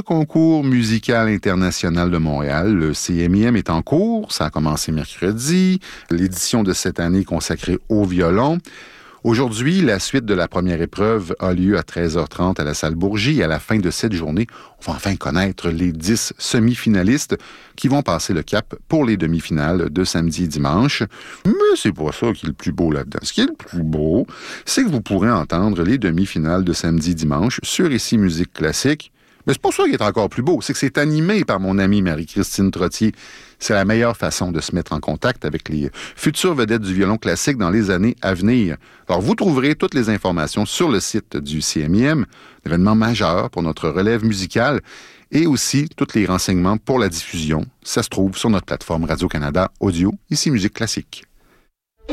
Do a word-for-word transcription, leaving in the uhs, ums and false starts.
concours musical international de Montréal, le C M I M, est en cours. Ça a commencé mercredi. L'édition de cette année est consacrée au violon. Aujourd'hui, la suite de la première épreuve a lieu à treize heures trente à la salle Bourgie. Et à la fin de cette journée, on va enfin connaître les dix semi-finalistes qui vont passer le cap pour les demi-finales de samedi et dimanche. Mais c'est pas ça qui est le plus beau là-dedans. Ce qui est le plus beau, c'est que vous pourrez entendre les demi-finales de samedi et dimanche sur Ici Musique Classique. Mais c'est pas ça qui est encore plus beau, c'est que c'est animé par mon amie Marie-Christine Trottier. C'est la meilleure façon de se mettre en contact avec les futures vedettes du violon classique dans les années à venir. Alors, vous trouverez toutes les informations sur le site du C M I M, événement majeur pour notre relève musicale, et aussi tous les renseignements pour la diffusion. Ça se trouve sur notre plateforme Radio-Canada Audio, Ici Musique Classique.